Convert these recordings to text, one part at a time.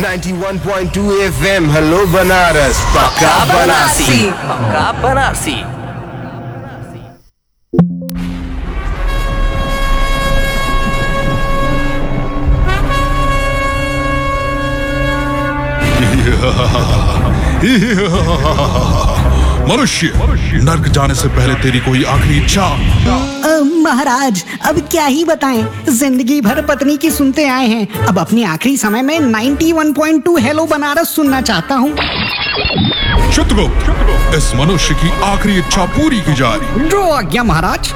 91.2 FM hello Banaras पक्का बनारसी पक्का बनारसी। मनुष्य, नर्क जाने से पहले तेरी कोई आखिरी इच्छा? महाराज, अब क्या ही बताएं, जिंदगी भर पत्नी की सुनते आए हैं। अब अपने आखिरी समय में 91.2 हेलो बनारस सुनना चाहता हूँ। चित्रगुप्त, इस मनुष्य की आखिरी इच्छा पूरी की जाए। जो आज्ञा महाराज।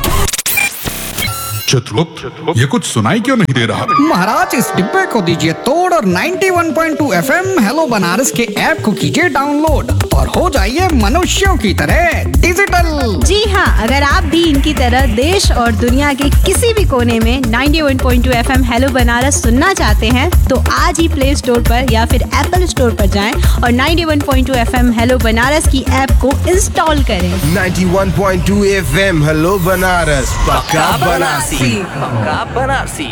चित्रगुप्त, ये कुछ सुनाई क्यों नहीं दे रहा? महाराज, इस डिब्बे को दीजिए तोड़ और 91.2 FM हेलो बनारस के ऐप को कीजिए डाउनलोड और हो जाइए मनुष्यों की तरह डिजिटल। जी हाँ, अगर आप भी इनकी तरह देश और दुनिया के किसी भी कोने में 91.2 FM हेलो बनारस सुनना चाहते हैं तो आज ही प्ले स्टोर पर या फिर एप्पल स्टोर पर जाएं और 91.2 FM हेलो बनारस की ऐप को इंस्टॉल करें। 91.2 FM हेलो बनारस पक्का बनारसी पक्का बनारसी।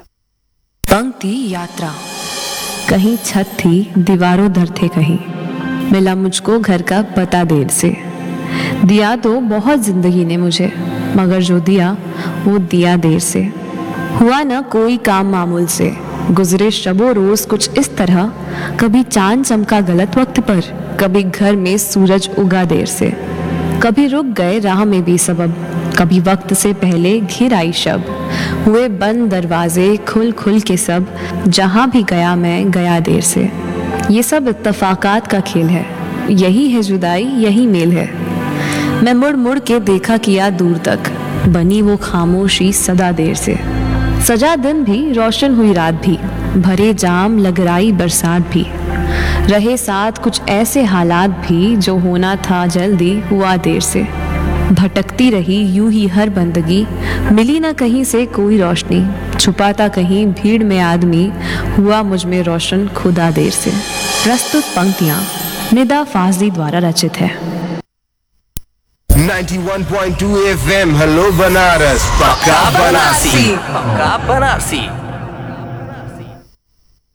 पंक्ति यात्रा। कहीं छत थी, दीवारों दर थे कहीं, मिला मुझको घर का पता देर से। दिया तो बहुत जिंदगी ने मुझे, मगर जो दिया वो दिया देर से। हुआ ना कोई काम मामूल से, गुजरे शबो रोज कुछ इस तरह, कभी चांद चमका गलत वक्त पर, कभी घर में सूरज उगा देर से। कभी रुक गए राह में भी सबब, कभी वक्त से पहले घिर आई शब। हुए बंद दरवाजे खुल खुल के सब, जहां भी गया मैं गया देर से। ये सब इत्तफाकात का खेल है, यही है जुदाई यही मेल है। मैं मुड़ मुड़ के देखा किया दूर तक, बनी वो खामोशी सदा देर से। सजा दिन भी रोशन हुई रात भी, भरे जाम लगराई बरसात भी। रहे साथ कुछ ऐसे हालात भी, जो होना था जल्दी हुआ देर से। भटकती रही यूं ही हर बंदगी, मिली ना कहीं से कोई रोशनी। छुपाता कहीं भीड़ में आदमी, हुआ मुझ में रोशन खुदा देर से। प्रस्तुत पंक्तियां निदा फाजली द्वारा रचित है। 91.2 FM हेलो बनारस पक्का बनारसी पक्का बनारसी।